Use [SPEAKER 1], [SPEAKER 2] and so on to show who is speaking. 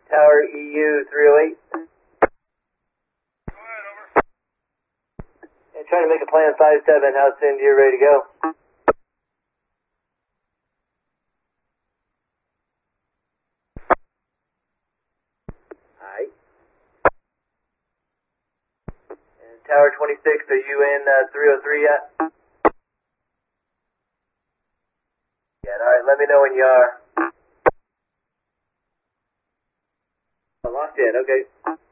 [SPEAKER 1] Tower EU 308. And trying to make a plan 5-7. How soon do you ready to go? Alright. And Tower 26, are you in 303 yet? Yeah, alright, let me know when you are. Locked in, okay.